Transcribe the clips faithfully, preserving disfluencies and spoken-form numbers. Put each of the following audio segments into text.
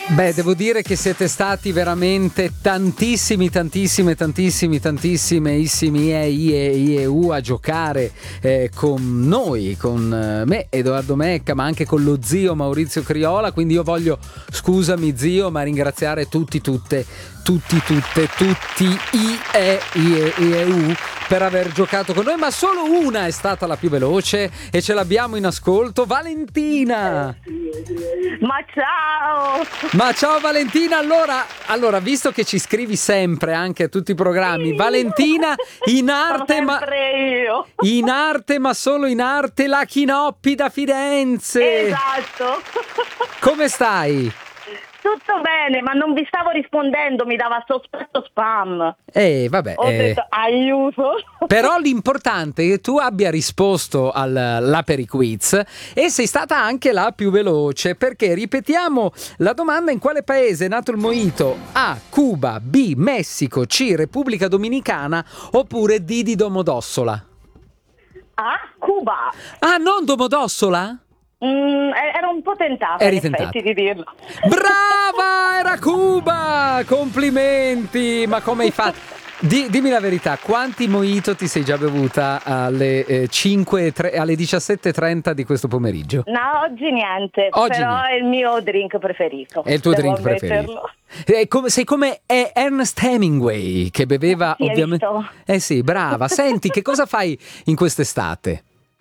Beh, devo dire che siete stati veramente tantissimi, tantissimi, tantissimi, tantissimissimi I E I E U a giocare eh, con noi, con eh, me, Edoardo Mecca, ma anche con lo zio Maurizio Criolla. Quindi io voglio, scusami zio, ma ringraziare tutti, tutte, tutti, tutte, tutti I E I E U per aver giocato con noi, ma solo una è stata la più veloce e ce l'abbiamo in ascolto, Valentina. Ma ciao! Ma ciao Valentina, allora, allora visto che ci scrivi sempre anche a tutti i programmi, sì. Valentina in arte, ma io. in arte, ma solo in arte, la Chinoppi da Firenze. Esatto. Come stai? Tutto bene, ma non vi stavo rispondendo, mi dava sospetto spam. Eh, vabbè. Ho eh, detto aiuto. Però l'importante è che tu abbia risposto all'Aperiquiz e sei stata anche la più veloce, perché ripetiamo la domanda: in quale paese è nato il mojito? A. Cuba, B. Messico, C. Repubblica Dominicana, oppure D. di Domodossola? A. Cuba. Ah, non Domodossola? Mm, ero un po' tentata, Eri in tentata. effetti, di dirlo. Brava, era Cuba! Complimenti! Ma come hai fatto? Di, dimmi la verità, quanti mojito ti sei già bevuta alle, eh, cinque e tre, alle diciassette e trenta di questo pomeriggio? No, oggi niente, Oggi però niente. è il mio drink preferito. È il tuo Devo drink ammetterlo. preferito. È come, sei come Ernest Hemingway, che beveva Sì, hai ovviamente. visto? Eh sì, brava. Senti, che cosa fai in quest'estate?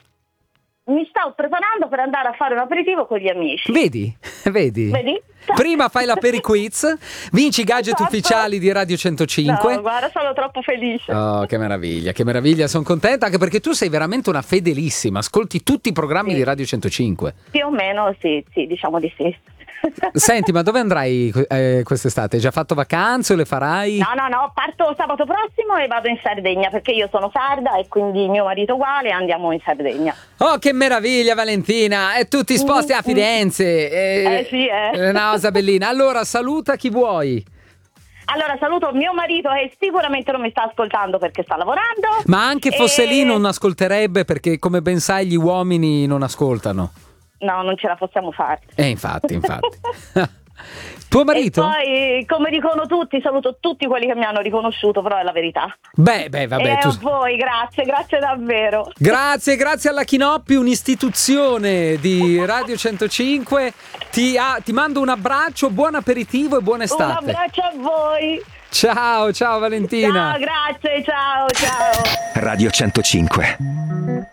Mi stavo preparando per andare a fare un aperitivo con gli amici. Vedi? Vedi? Vedi? Prima fai la Periquiz, vinci i gadget Esatto. ufficiali di Radio centocinque. No, guarda, sono troppo felice. Oh, che meraviglia, che meraviglia, sono contenta anche perché tu sei veramente una fedelissima, ascolti tutti i programmi Sì. di Radio centocinque. Più o meno sì, sì, diciamo di sì. Senti, ma dove andrai eh, quest'estate? Hai già fatto vacanze o le farai? No, no, no, parto sabato prossimo e vado in Sardegna perché io sono sarda e quindi mio marito uguale, andiamo in Sardegna. Oh, che meraviglia Valentina! E tu ti sposti a Firenze. Eh, eh sì, eh. Una cosa bellina. Allora, saluta chi vuoi. Allora saluto mio marito che sicuramente non mi sta ascoltando perché sta lavorando. Ma anche fosse e... lì non ascolterebbe perché, come ben sai, gli uomini non ascoltano. No, non ce la possiamo fare. Eh, infatti, infatti. Tuo marito? E poi, come dicono tutti, saluto tutti quelli che mi hanno riconosciuto, però è la verità. Beh, beh, vabbè. E tu... a voi, grazie, grazie davvero. Grazie, grazie alla Chinoppi, un'istituzione di Radio centocinque. Ti, ha, ti mando un abbraccio, buon aperitivo e buona estate. Un abbraccio a voi. Ciao, ciao Valentina. Ciao, grazie, ciao, ciao. Radio centocinque.